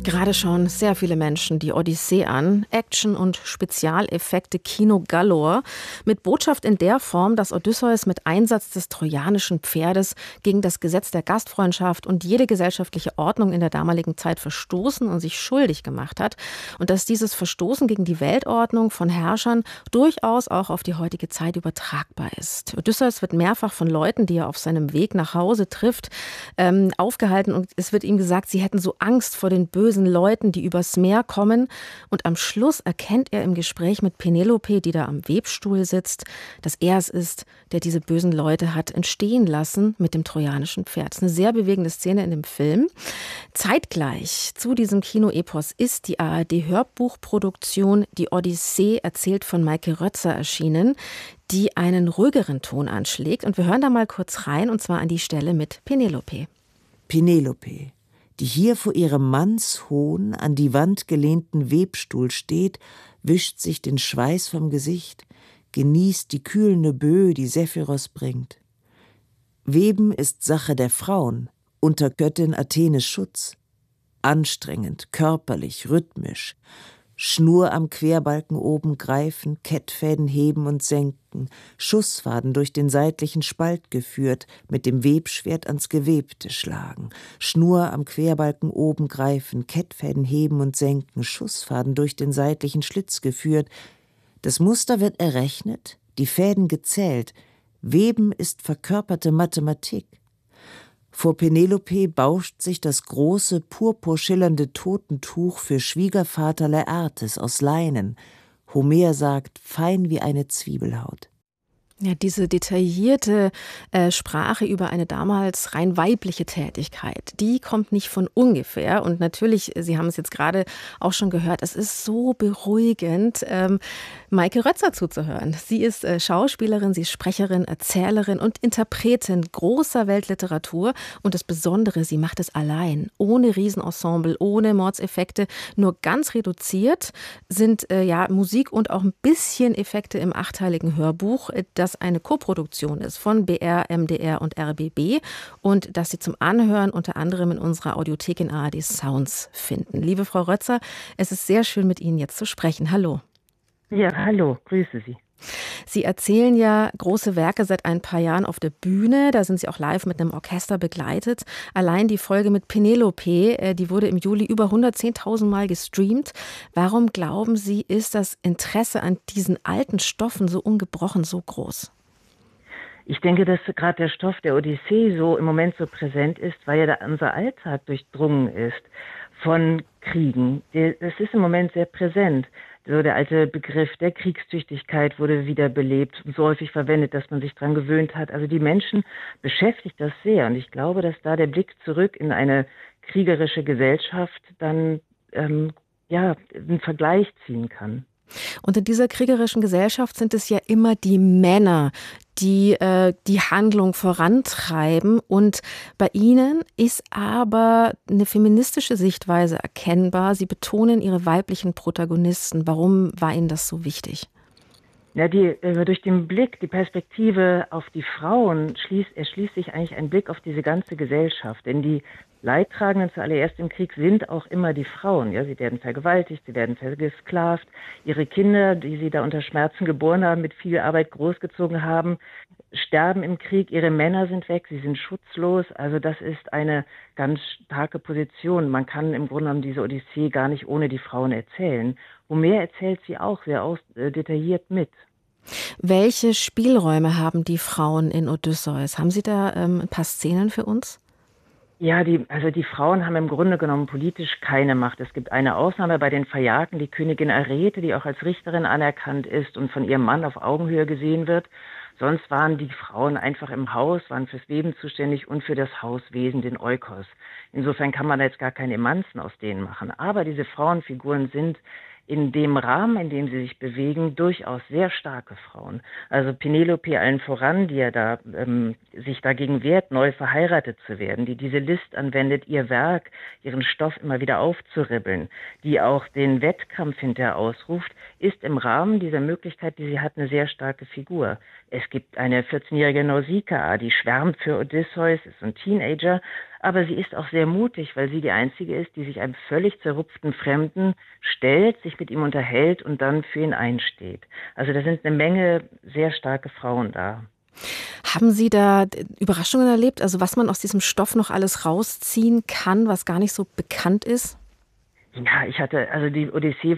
Gerade schauen sehr viele Menschen die Odyssee an. Action- und Spezialeffekte, Kino galore. Mit Botschaft in der Form, dass Odysseus mit Einsatz des trojanischen Pferdes gegen das Gesetz der Gastfreundschaft und jede gesellschaftliche Ordnung in der damaligen Zeit verstoßen und sich schuldig gemacht hat. Und dass dieses Verstoßen gegen die Weltordnung von Herrschern durchaus auch auf die heutige Zeit übertragbar ist. Odysseus wird mehrfach von Leuten, die er auf seinem Weg nach Hause trifft, aufgehalten. Und es wird ihm gesagt, sie hätten so Angst vor den bösen Leuten, die übers Meer kommen. Und am Schluss erkennt er im Gespräch mit Penelope, die da am Webstuhl sitzt, dass er es ist, der diese bösen Leute hat entstehen lassen mit dem trojanischen Pferd. Das ist eine sehr bewegende Szene in dem Film. Zeitgleich zu diesem Kinoepos ist die ARD-Hörbuchproduktion Die Odyssee, erzählt von Maike Rötzer, erschienen, die einen ruhigeren Ton anschlägt. Und wir hören da mal kurz rein, und zwar an die Stelle mit Penelope. Penelope, die hier vor ihrem mannshohen, an die Wand gelehnten Webstuhl steht, wischt sich den Schweiß vom Gesicht, genießt die kühlende Böe, die Sephiros bringt. Weben ist Sache der Frauen, unter Göttin Athenes Schutz. Anstrengend, körperlich, rhythmisch. Schnur am Querbalken oben greifen, Kettfäden heben und senken, Schussfaden durch den seitlichen Spalt geführt, mit dem Webschwert ans Gewebte schlagen, Schnur am Querbalken oben greifen, Kettfäden heben und senken, Schussfaden durch den seitlichen Schlitz geführt. Das Muster wird errechnet, die Fäden gezählt, Weben ist verkörperte Mathematik. Vor Penelope bauscht sich das große, purpurschillernde Totentuch für Schwiegervater Laertes aus Leinen. Homer sagt, fein wie eine Zwiebelhaut. Ja, diese detaillierte Sprache über eine damals rein weibliche Tätigkeit, die kommt nicht von ungefähr. Und natürlich, Sie haben es jetzt gerade auch schon gehört, es ist so beruhigend, Maike Rötzer zuzuhören. Sie ist Schauspielerin, sie ist Sprecherin, Erzählerin und Interpretin großer Weltliteratur. Und das Besondere, sie macht es allein, ohne Riesenensemble, ohne Mordseffekte, nur ganz reduziert sind Musik und auch ein bisschen Effekte im achteiligen Hörbuch, das eine Koproduktion ist von BR, MDR und RBB und das Sie zum Anhören unter anderem in unserer Audiothek in ARD Sounds finden. Liebe Frau Rötzer, es ist sehr schön, mit Ihnen jetzt zu sprechen. Hallo. Ja, hallo, grüße Sie. Sie erzählen ja große Werke seit ein paar Jahren auf der Bühne. Da sind Sie auch live mit einem Orchester begleitet. Allein die Folge mit Penelope, die wurde im Juli über 110.000 Mal gestreamt. Warum glauben Sie, ist das Interesse an diesen alten Stoffen so ungebrochen, so groß? Ich denke, dass gerade der Stoff der Odyssee so im Moment so präsent ist, weil ja da unser Alltag durchdrungen ist von Kriegen. Das ist im Moment sehr präsent. So der alte Begriff der Kriegstüchtigkeit wurde wiederbelebt, so häufig verwendet, dass man sich dran gewöhnt hat. Also die Menschen beschäftigt das sehr. Und ich glaube, dass da der Blick zurück in eine kriegerische Gesellschaft dann einen Vergleich ziehen kann. Und in dieser kriegerischen Gesellschaft sind es ja immer die Männer, die die Handlung vorantreiben. Und bei Ihnen ist aber eine feministische Sichtweise erkennbar. Sie betonen Ihre weiblichen Protagonisten. Warum war Ihnen das so wichtig? Ja, durch den Blick, die Perspektive auf die Frauen erschließt sich eigentlich ein Blick auf diese ganze Gesellschaft. Denn die Leidtragenden zuallererst im Krieg sind auch immer die Frauen. Ja, sie werden vergewaltigt, sie werden versklavt. Ihre Kinder, die sie da unter Schmerzen geboren haben, mit viel Arbeit großgezogen haben, sterben im Krieg. Ihre Männer sind weg, sie sind schutzlos. Also das ist eine ganz starke Position. Man kann im Grunde genommen diese Odyssee gar nicht ohne die Frauen erzählen. Homer erzählt sie auch sehr detailliert mit. Welche Spielräume haben die Frauen in Odysseus? Haben Sie da ein paar Szenen für uns? Ja, die Frauen haben im Grunde genommen politisch keine Macht. Es gibt eine Ausnahme bei den Phaiaken, die Königin Arete, die auch als Richterin anerkannt ist und von ihrem Mann auf Augenhöhe gesehen wird. Sonst waren die Frauen einfach im Haus, waren fürs Leben zuständig und für das Hauswesen, den Oikos. Insofern kann man jetzt gar keine Emanzen aus denen machen. Aber diese Frauenfiguren sind in dem Rahmen, in dem sie sich bewegen, durchaus sehr starke Frauen. Also Penelope allen voran, die ja da sich dagegen wehrt, neu verheiratet zu werden, die diese List anwendet, ihr Werk, ihren Stoff immer wieder aufzuribbeln, die auch den Wettkampf hinterher ausruft, ist im Rahmen dieser Möglichkeit, die sie hat, eine sehr starke Figur. Es gibt eine 14-jährige Nausikaa, die schwärmt für Odysseus, ist so ein Teenager, aber sie ist auch sehr mutig, weil sie die Einzige ist, die sich einem völlig zerrupften Fremden stellt, sich mit ihm unterhält und dann für ihn einsteht. Also da sind eine Menge sehr starke Frauen da. Haben Sie da Überraschungen erlebt, also was man aus diesem Stoff noch alles rausziehen kann, was gar nicht so bekannt ist? Ja, also die Odyssee